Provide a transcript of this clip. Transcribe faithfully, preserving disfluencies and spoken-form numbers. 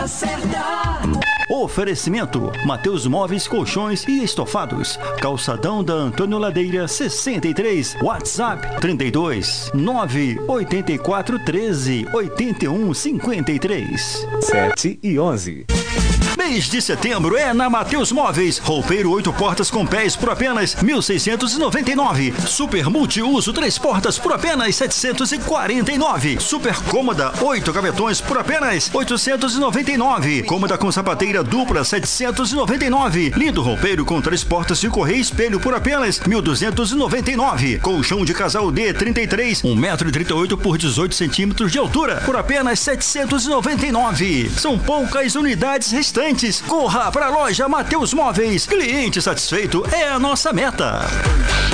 Oferecimento: Mateus Móveis, Colchões e Estofados. Calçadão da Antônio Ladeira, sessenta e três. WhatsApp trinta e dois, nove oito quatro, treze, oitenta e um, cinquenta e três. sete e onze. Mês de setembro é na Mateus Móveis. Roupeiro oito portas com pés por apenas mil seiscentos e noventa e nove. Super multiuso três portas por apenas setecentos e quarenta e nove. Super cômoda oito gavetões por apenas oitocentos e noventa e nove. Cômoda com sapateira dupla setecentos e noventa e nove. Lindo roupeiro com três portas de correia e espelho por apenas mil duzentos e noventa e nove. Colchão de casal D trinta e três, um metro e trinta e oito por dezoito centímetros de altura por apenas setecentos e noventa e nove. São poucas unidades restantes. Corra para a loja Mateus Móveis. Cliente satisfeito é a nossa meta.